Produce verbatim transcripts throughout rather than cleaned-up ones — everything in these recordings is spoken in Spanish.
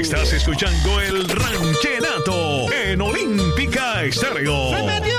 Estás escuchando el Ranchenato en Olímpica Estéreo. ¡Se metió!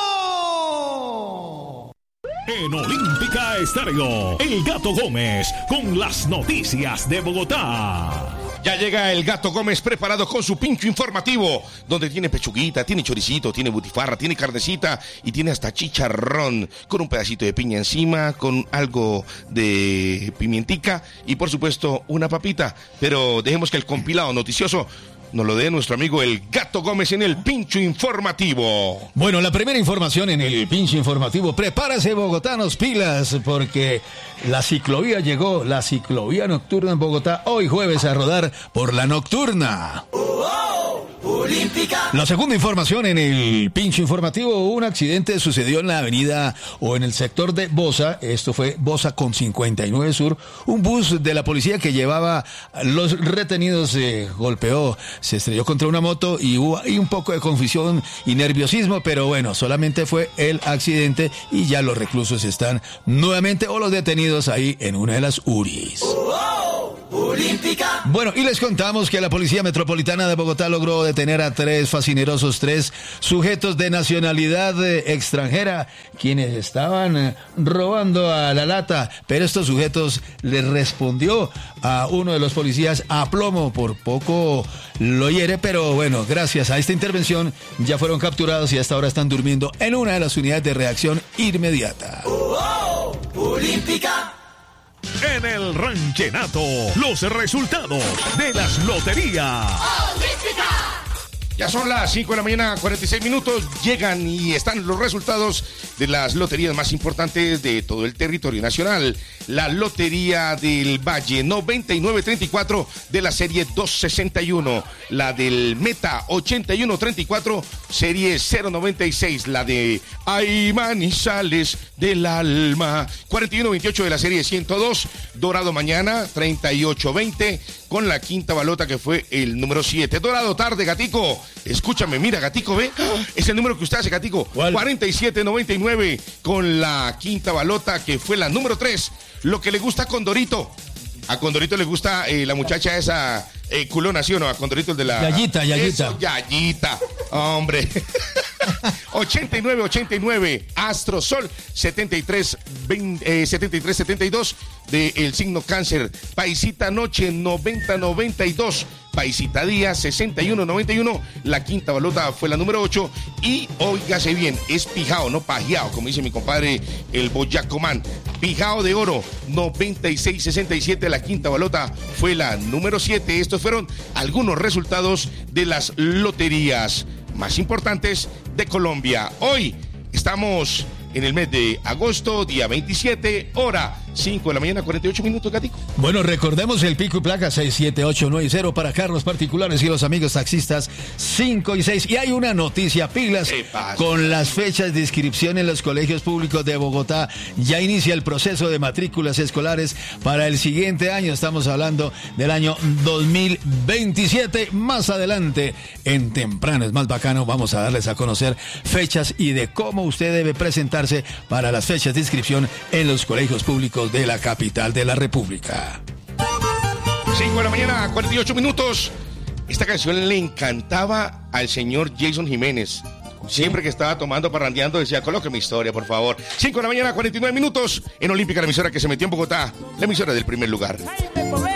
En Olímpica Estéreo, El Gato Gómez con las noticias de Bogotá. Ya llega el Gato Gómez preparado con su pincho informativo, donde tiene pechuguita, tiene choricito, tiene butifarra, tiene carnecita y tiene hasta chicharrón, con un pedacito de piña encima, con algo de pimientica y por supuesto una papita. Pero dejemos que el compilado noticioso nos lo dé nuestro amigo el Gato Gómez en el pincho informativo. Bueno, la primera información en el pincho informativo. Prepárase, bogotanos, pilas, porque la ciclovía llegó, la ciclovía nocturna en Bogotá, hoy jueves a rodar por la nocturna. Olímpica. La segunda información en el pincho informativo, un accidente sucedió en la avenida o en el sector de Bosa, esto fue Bosa con cincuenta y nueve Sur, un bus de la policía que llevaba los retenidos se eh, golpeó, se estrelló contra una moto y hubo ahí un poco de confusión y nerviosismo, pero bueno, solamente fue el accidente y ya los reclusos están nuevamente o los detenidos ahí en una de las U R Is. Olímpica. Bueno, y les contamos que la Policía Metropolitana de Bogotá logró detener a tres fascinerosos, tres sujetos de nacionalidad eh, extranjera, quienes estaban eh, robando a la lata, pero estos sujetos les respondió a uno de los policías a plomo, por poco lo hiere, pero bueno, gracias a esta intervención ya fueron capturados y hasta ahora están durmiendo en una de las unidades de reacción inmediata. Oh, oh, Olímpica. En el Ranchenato, los resultados de las loterías. ¡Olímpica! Ya son las cinco de la mañana, cuarenta y seis minutos. Llegan y están los resultados de las loterías más importantes de todo el territorio nacional. La Lotería del Valle noventa y nueve treinta y cuatro de la serie doscientos sesenta y uno. La del Meta ochenta y uno treinta y cuatro, serie cero noventa y seis. La de Ay Manizales del Alma cuarenta y uno veintiocho de la serie ciento dos. Dorado Mañana treinta y ocho veinte con la quinta balota que fue el número siete. Dorado Tarde, Gatico. Escúchame, mira, Gatico, ve. Es el número que usted hace, Gatico. ¿Cuál? cuarenta y siete noventa y nueve con la quinta balota que fue la número tres. Lo que le gusta a Condorito. A Condorito le gusta eh, la muchacha esa eh, culona, ¿sí o no? A Condorito el de la... Yayita, Yayita. Eso, Yayita. Hombre. ochenta y nueve ochenta y nueve. Astrosol setenta y tres setenta y dos del signo Cáncer. Paisita Noche noventa noventa y dos. Paisita Día sesenta y uno noventa y uno. La quinta balota fue la número ocho. Y óigase bien, es pijao, no pajeao, como dice mi compadre el Boyacomán. Pijao de Oro noventa y seis sesenta y siete. La quinta balota fue la número siete. Estos fueron algunos resultados de las loterías más importantes de Colombia. Hoy estamos en el mes de agosto, día veintisiete, hora cinco de la mañana, cuarenta y ocho minutos, Gatico. Bueno, recordemos el pico y placa seis siete ocho nueve cero para carros particulares y los amigos taxistas cinco y seis. Y hay una noticia, pilas, con las fechas de inscripción en los colegios públicos de Bogotá. Ya inicia el proceso de matrículas escolares para el siguiente año. Estamos hablando del año dos mil veintisiete. Más adelante, en Temprano es Más Bacano, vamos a darles a conocer fechas y de cómo usted debe presentarse para las fechas de inscripción en los colegios públicos de la capital de la República. cinco de la mañana, cuarenta y ocho minutos. Esta canción le encantaba al señor Jason Jiménez. Siempre que estaba tomando, parrandeando, decía, coloque mi historia, por favor. cinco de la mañana, cuarenta y nueve minutos. En Olímpica, la emisora que se metió en Bogotá. La emisora del primer lugar.